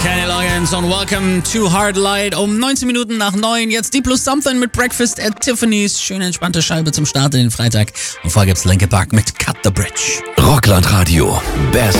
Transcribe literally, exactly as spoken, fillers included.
Kenny Loggins und Welcome to Hard Light um neunzehn Minuten nach neun. Jetzt Deep Blue Something mit Breakfast at Tiffany's. Schöne entspannte Scheibe zum Start in den Freitag. Und vorher gibt's Linkin Park mit Cut the Bridge. Rockland Radio. Best